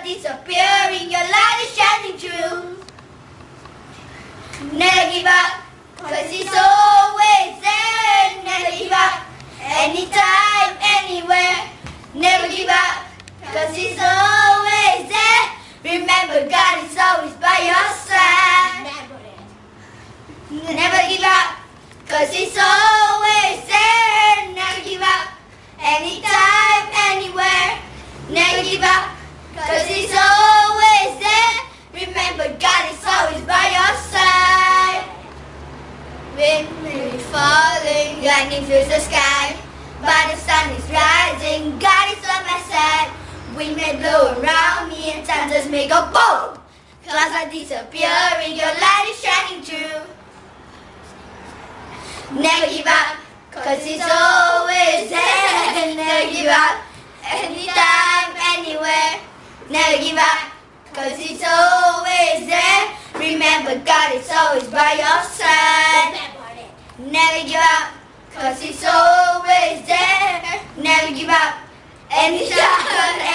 disappearing, your light is shining through. Never give up, cause it's always there. Never give up, anytime, anywhere. Never give up, cause it's always there. Remember, God is always by your side. Never give up, cause it's always there. Never give up, anytime, anywhere. Never give up, cause it's always there. Remember, God is always by your side. Wind may be falling, lightning fills the sky, but the sun is rising, God is on my side. Wind may blow around me and thunders may go boom. Clouds are disappearing, your light is shining through. Never give up, cause it's always there. Never give up, anytime, anywhere. Never give up, cause it's always there. Remember, God is always by your side. Never give up, cause it's always there. Never give up, anytime,